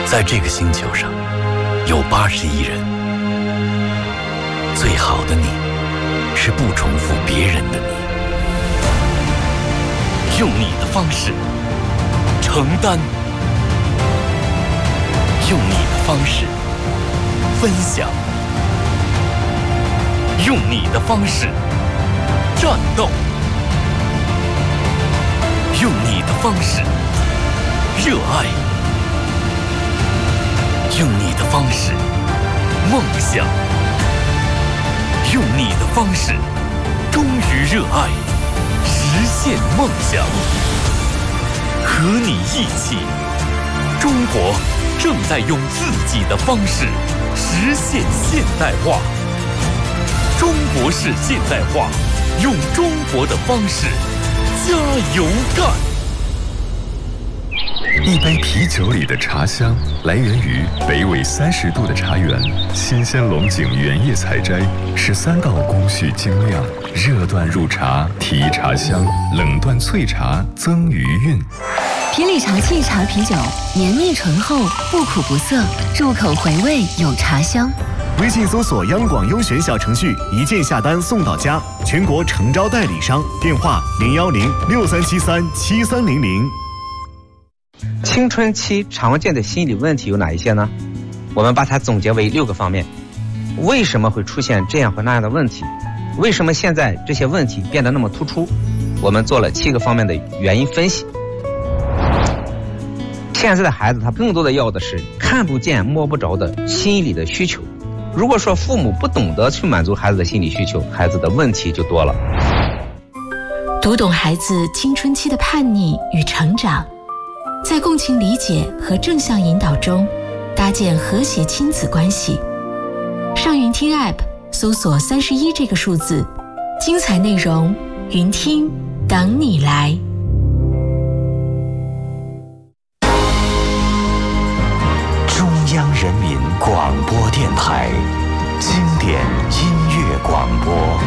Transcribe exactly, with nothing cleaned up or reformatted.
在这个星球上，有八十亿人。最好的你，是不重复别人的你。用你的方式承担，用你的方式分享，用你的方式战斗，用你的方式热爱，用你的方式梦想，用你的方式忠于热爱，实现梦想。和你一起，中国正在用自己的方式实现现代化。中国式现代化，用中国的方式加油干。 一杯啤酒里的茶香来源于北纬三十度的茶园，新鲜龙井原叶采摘，十三道工序精酿，热断入茶提茶香，冷断萃茶增余韵。 皮里茶沏茶啤酒，绵密醇厚，不苦不涩，入口回味有茶香。 微信搜索央广优选小程序，一键下单送到家，全国诚招代理商，电话零幺零六三七三七三零零。 青春期常见的心理问题有哪一些呢？我们把它总结为六个方面。为什么会出现这样或那样的问题？为什么现在这些问题变得那么突出？我们做了七个方面的原因分析。现在的孩子他更多的要的是看不见摸不着的心理的需求。如果说父母不懂得去满足孩子的心理需求，孩子的问题就多了。 读懂孩子青春期的叛逆与成长，在共情理解和正向引导中搭建和谐亲子关系。上云听 App 搜索三十一这个数字，精彩内容云听等你来。 中央人民广播电台经典音乐广播。